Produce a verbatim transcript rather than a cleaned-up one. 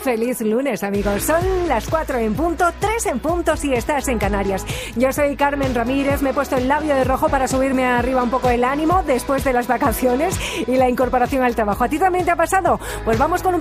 Feliz lunes, amigos. Son las cuatro en punto, tres en punto si estás en Canarias. Yo soy Carmen Ramírez, me he puesto el labio de rojo para subirme arriba un poco el ánimo después de las vacaciones y la incorporación al trabajo. ¿A ti también te ha pasado? Pues vamos con un